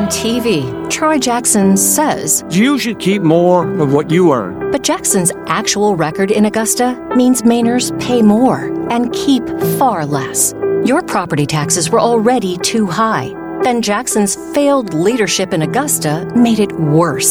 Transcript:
TV, Troy Jackson says, You should keep more of what you earn. but Jackson's actual record in Augusta means Mainers pay more and keep far less. Your property taxes were already too high. Then Jackson's failed leadership in Augusta made it worse.